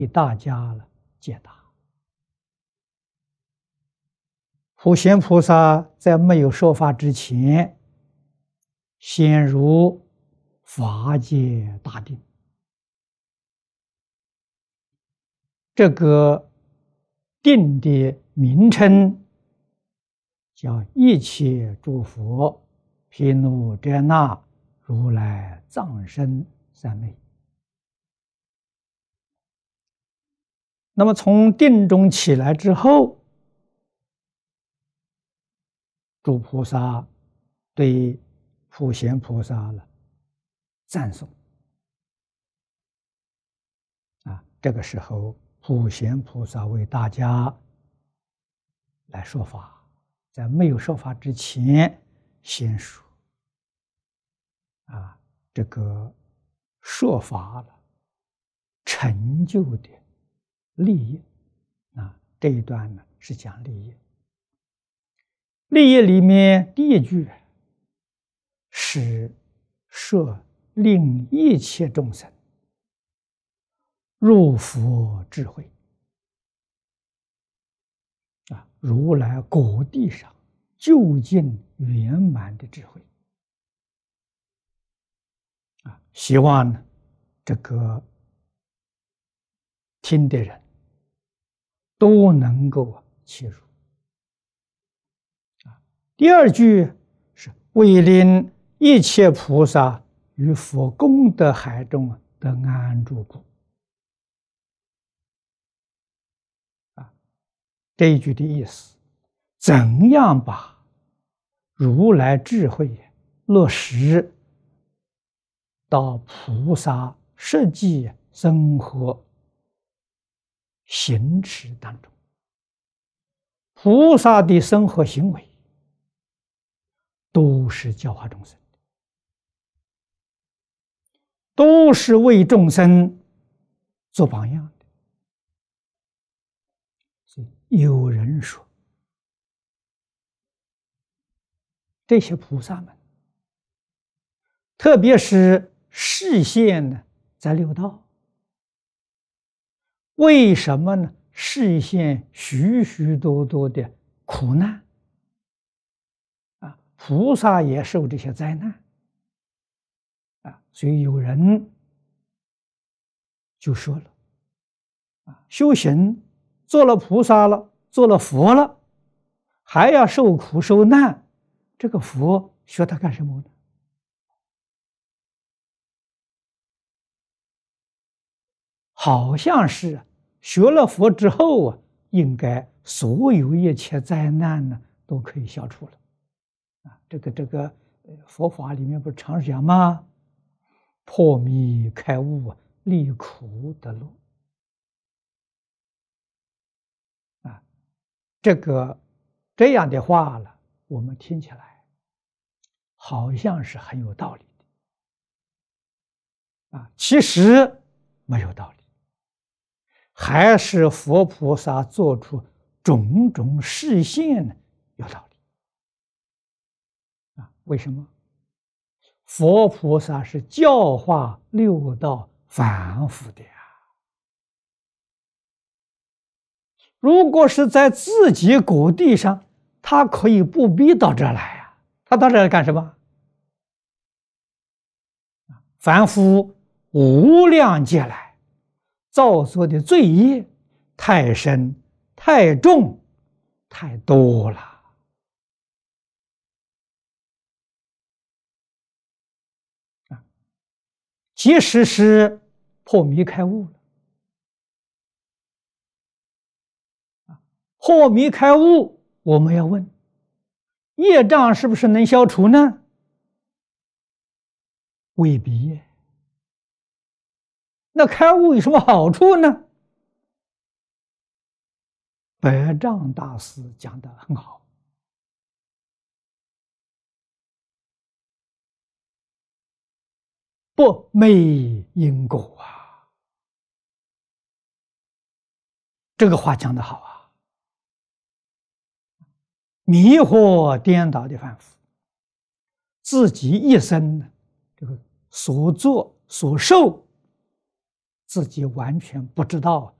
给大家了解答。普贤菩萨在没有说法之前，先入法界大定。这个定的名称叫一切诸佛毗卢遮那如来藏身三昧。那么从定中起来之后，诸菩萨对普贤菩萨了赞颂这个时候普贤菩萨为大家来说法，在没有说法之前先说这个说法了成就的利益这一段呢是讲利益。利益里面第一句是说令一切众生入佛智慧如来果地上究竟圆满的智慧希望呢这个听的人都能够切入。第二句是为令一切菩萨于佛功德海中得安住故。这一句的意思，怎样把如来智慧落实到菩萨实际生活行持当中。菩萨的生活行为都是教化众生的，都是为众生做榜样的。所以有人说，这些菩萨们，特别是示现呢，在六道，为什么呢？示现许许多多的苦难菩萨也受这些灾难所以有人就说了修行做了菩萨了，做了佛了，还要受苦受难，这个佛学它干什么呢？好像是学了佛之后应该所有一切灾难呢都可以消除了这个佛法里面不是常讲吗？破迷开悟，离苦得乐这样的话了，我们听起来好像是很有道理的其实没有道理，还是佛菩萨做出种种示现有道理为什么？佛菩萨是教化六道凡夫的如果是在自己果地上，他可以不必到这来他到这来干什么？凡夫无量劫来造作的罪业太深太重太多了即使是破迷开悟了破迷开悟，我们要问业障是不是能消除呢？未必那开悟有什么好处呢？百丈大师讲得很好，不昧因果这个话讲得好迷惑颠倒的凡夫，自己一生这个所作所受， 自己完全不知道